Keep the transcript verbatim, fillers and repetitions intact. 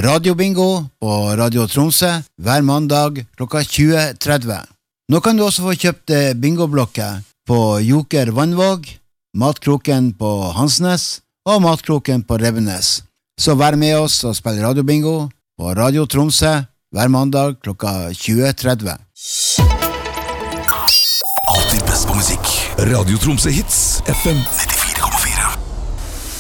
radiobingo på Radio Tromsø hver mandag klokka tjue tretti. Nå kan du også få kjøpt bingoblokker på Joker Vannvåg, Matkroken på Hansnes og Matkroken på Revenes. Så vær med oss og spill radiobingo på Radio Tromsø hver mandag klokka tjue tretti. Alltid best på musikk. Radio Tromsø Hits F M